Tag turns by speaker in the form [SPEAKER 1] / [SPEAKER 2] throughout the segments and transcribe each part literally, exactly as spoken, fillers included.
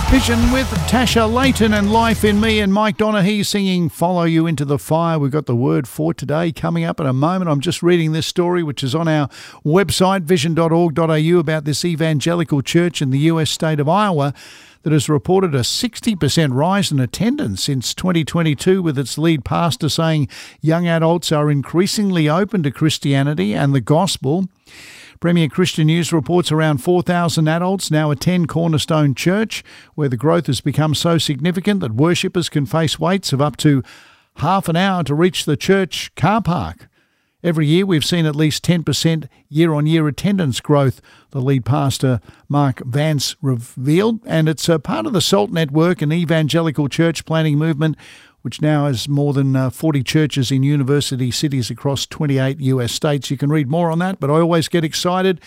[SPEAKER 1] Vision with Tasha Layton and Life in Me, and Mike Donaghy singing Follow You Into the Fire. We've got the word for today coming up in a moment. I'm just reading this story, which is on our website, vision dot org dot a u, about this evangelical church in the U S state of Iowa that has reported a sixty percent rise in attendance since twenty twenty-two, with its lead pastor saying young adults are increasingly open to Christianity and the gospel. Premier Christian News reports around four thousand adults now attend Cornerstone Church, where the growth has become so significant that worshippers can face waits of up to half an hour to reach the church car park. Every year we've seen at least ten percent year-on-year attendance growth, the lead pastor Mark Vance revealed, and it's a part of the SALT network, an evangelical church planting movement which now has more than uh, forty churches in university cities across twenty-eight U S states. You can read more on that, but I always get excited.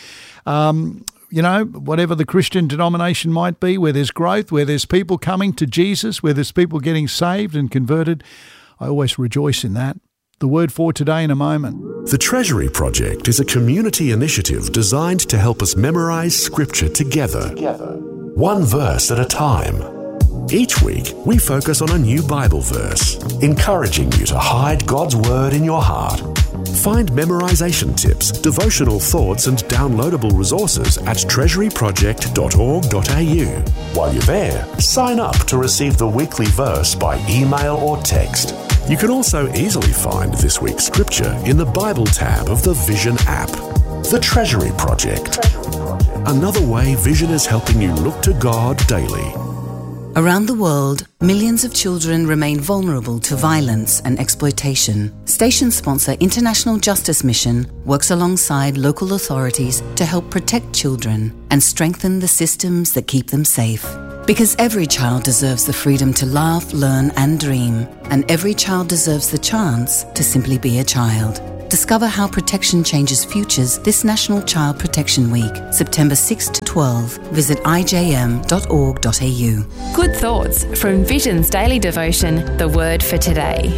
[SPEAKER 1] Um, you know, whatever the Christian denomination might be, where there's growth, where there's people coming to Jesus, where there's people getting saved and converted, I always rejoice in that. The word for today in a moment.
[SPEAKER 2] The Treasury Project is a community initiative designed to help us memorize Scripture together, together. one verse at a time. Each week, we focus on a new Bible verse, encouraging you to hide God's Word in your heart. Find memorization tips, devotional thoughts, and downloadable resources at treasury project dot org dot a u. While you're there, sign up to receive the weekly verse by email or text. You can also easily find this week's scripture in the Bible tab of the Vision app. The Treasury Project. Another way Vision is helping you look to God daily.
[SPEAKER 3] Around the world, millions of children remain vulnerable to violence and exploitation. Station sponsor International Justice Mission works alongside local authorities to help protect children and strengthen the systems that keep them safe. Because every child deserves the freedom to laugh, learn and dream, and every child deserves the chance to simply be a child. Discover how protection changes futures this National Child Protection Week, September sixth to twelfth. Visit i j m dot org dot a u.
[SPEAKER 4] Good thoughts from Vision's daily devotion, The Word for Today.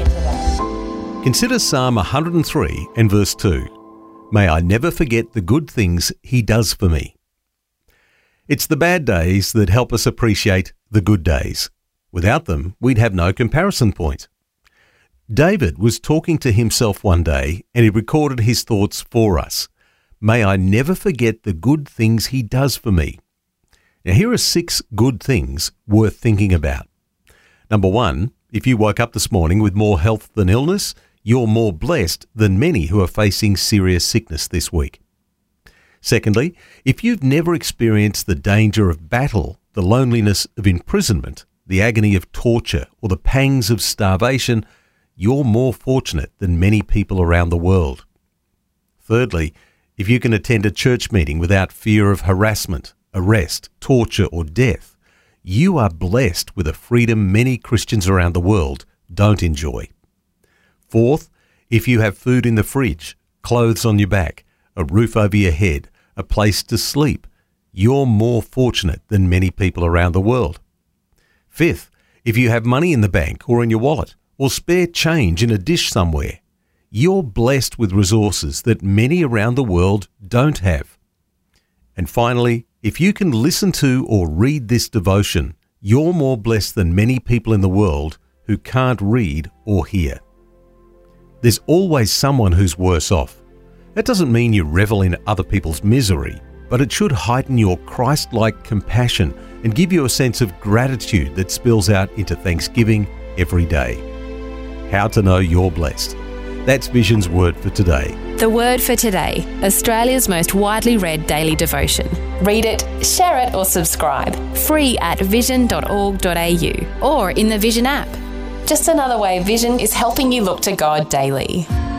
[SPEAKER 5] Consider Psalm one hundred three and verse two. May I never forget the good things He does for me. It's the bad days that help us appreciate the good days. Without them, we'd have no comparison point. David was talking to himself one day and he recorded his thoughts for us. May I never forget the good things He does for me. Now here are six good things worth thinking about. Number one, if you woke up this morning with more health than illness, you're more blessed than many who are facing serious sickness this week. Secondly, if you've never experienced the danger of battle, the loneliness of imprisonment, the agony of torture, or the pangs of starvation, you're more fortunate than many people around the world. Thirdly, if you can attend a church meeting without fear of harassment, arrest, torture, or death, you are blessed with a freedom many Christians around the world don't enjoy. Fourth, if you have food in the fridge, clothes on your back, a roof over your head, a place to sleep, you're more fortunate than many people around the world. Fifth, if you have money in the bank or in your wallet, or spare change in a dish somewhere, you're blessed with resources that many around the world don't have. And finally, if you can listen to or read this devotion, you're more blessed than many people in the world who can't read or hear. There's always someone who's worse off. That doesn't mean you revel in other people's misery, but it should heighten your Christ-like compassion and give you a sense of gratitude that spills out into thanksgiving every day. How to know you're blessed. That's Vision's Word for Today.
[SPEAKER 4] The Word for Today, Australia's most widely read daily devotion. Read it, share it or subscribe. Free at vision dot org dot a u or in the Vision app. Just another way Vision is helping you look to God daily.